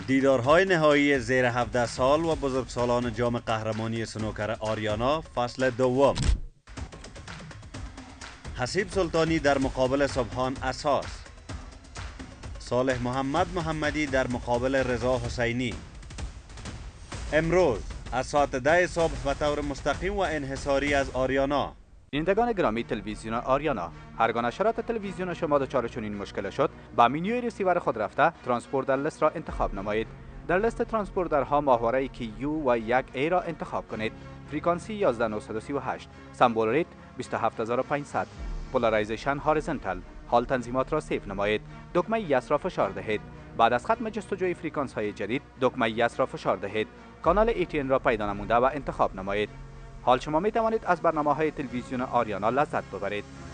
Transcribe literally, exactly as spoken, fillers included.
دیدارهای نهایی زیر هفده سال و بزرگسالان جام قهرمانی سنوکر آریانا فصل دوم. حسیب سلطانی در مقابل سبحان اساس، صالح محمد محمدی در مقابل رضا حسینی. امروز از ساعت ده صبح به طور مستقیم و انحصاری از آریانا. بینندگان گرامی، تلویزیون آریانا هرگاه نشرات تلویزیون شما دچار چنین مشکل شد، با منوی ریسیور خود رفته ترانسپوردر لیست را انتخاب نمایید. در لیست ترانسپوردرها ماهواره کیو و یک ای را انتخاب کنید. فریکانسی یازده هزار و نهصد و سی و هشت، سمبل ریت بیست و هفت هزار و پانصد، پولارایزیشن هاریزونتال. حال تنظیمات را سیف نمایید. دکمه یس را فشار دهید. بعد از ختم جستجوی فریکانس های جدید، دکمه یس را فشار دهید. کانال ای تی ان را پیدا نموده و انتخاب نمایید. حال شما می توانید از برنامه های تلویزیون آریانا لذت ببرید.